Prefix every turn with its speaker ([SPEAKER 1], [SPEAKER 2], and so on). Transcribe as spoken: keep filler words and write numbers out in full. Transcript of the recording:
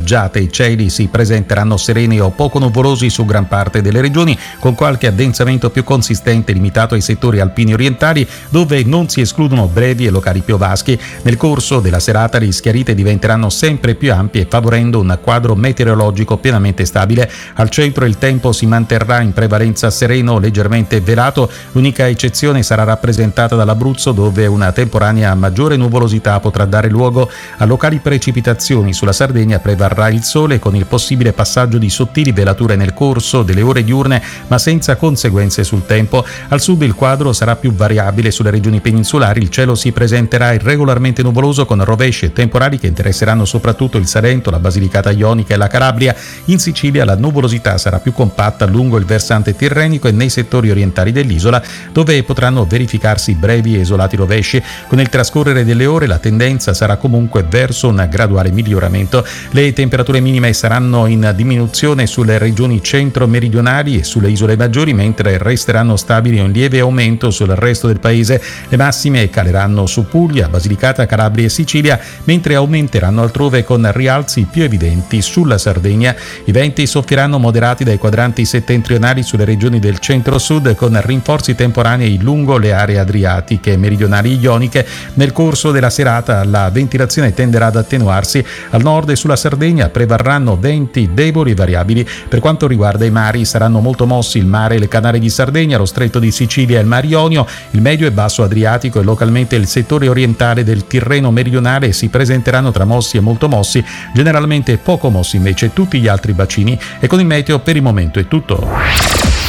[SPEAKER 1] pioggiate. I cieli si presenteranno sereni o poco nuvolosi su gran parte delle regioni, con qualche addensamento più consistente limitato ai settori alpini orientali, dove non si escludono brevi e locali piovaschi. Nel corso della serata le schiarite diventeranno sempre più ampie, favorendo un quadro meteorologico pienamente stabile. Al centro il tempo si manterrà in prevalenza sereno, leggermente velato. L'unica eccezione sarà rappresentata dall'Abruzzo, dove una temporanea maggiore nuvolosità potrà dare luogo a locali precipitazioni. Sulla Sardegna prevarrà il sole, con il possibile passaggio di sottili velature nel corso delle ore diurne, ma senza conseguenze sul tempo. Al sud il quadro sarà più variabile. Sulle regioni peninsulari il cielo si presenterà irregolarmente nuvoloso, con rovesci e temporali che interesseranno soprattutto il Salento, la Basilicata Ionica e la Calabria. In Sicilia la nuvolosità sarà più compatta lungo il versante tirrenico e nei settori orientali dell'isola, dove potranno verificarsi brevi e isolati rovesci. Con il trascorrere delle ore la tendenza sarà comunque verso un graduale miglioramento. Le temperature minime saranno in diminuzione sulle regioni centro-meridionali e sulle isole maggiori, mentre resteranno stabili e un lieve aumento sul resto del paese. Le massime caleranno su Puglia, Basilicata, Calabria e Sicilia, mentre aumenteranno altrove, con rialzi più evidenti sulla Sardegna. I venti soffieranno moderati dai quadranti settentrionali sulle regioni del centro-sud, con rinforzi temporanei lungo le aree adriatiche, meridionali ioniche. Nel corso della serata la ventilazione tenderà ad attenuarsi. Al nord e sulla Sardegna prevarranno venti deboli e variabili. Per quanto riguarda i mari, saranno molto mossi il mare e le Canarie di Sardegna, lo stretto di Sicilia e il Mar Ionio. Il medio e basso Adriatico e localmente il settore orientale del Tirreno meridionale si presenteranno tra mossi e molto mossi, generalmente poco mossi invece tutti gli altri bacini. E con il meteo per il momento è tutto.